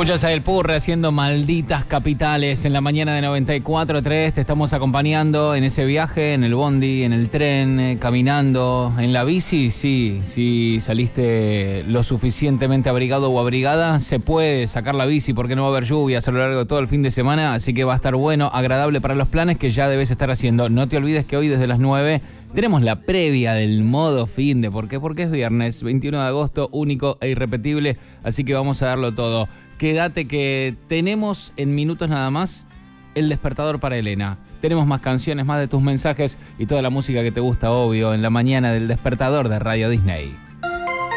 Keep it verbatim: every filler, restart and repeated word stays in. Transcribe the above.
Escuchas a El Purre haciendo Malditas Capitales en la mañana de noventa y cuatro punto tres. Te estamos acompañando en ese viaje, en el bondi, en el tren, eh, caminando, en la bici. Sí, si saliste lo suficientemente abrigado o abrigada, se puede sacar la bici porque no va a haber lluvias a lo largo de todo el fin de semana. Así que va a estar bueno, agradable para los planes que ya debes estar haciendo. No te olvides que hoy desde las nueve tenemos la previa del modo finde. ¿Por qué? Porque es viernes, veintiuno de agosto, único e irrepetible. Así que vamos a darlo todo. Quédate que tenemos en minutos nada más el despertador para Elena. Tenemos más canciones, más de tus mensajes y toda la música que te gusta, obvio, en la mañana del despertador de Radio Disney.